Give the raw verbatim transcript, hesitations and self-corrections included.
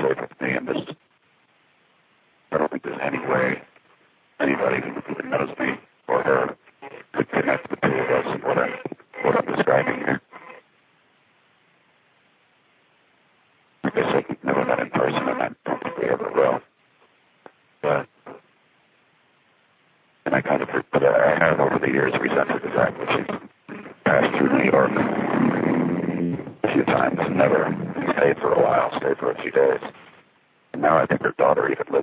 safe with me, and this, I don't think there's any way anybody who knows me or her could connect the two of us and what I'm, what I'm describing here. Like I said, we've never met in person, and I don't think we ever will. But, and I kind of, but I have over the years resented the fact that she's passed through New York a few times and never stayed for a while, stayed for a few days. And now I think her daughter even lives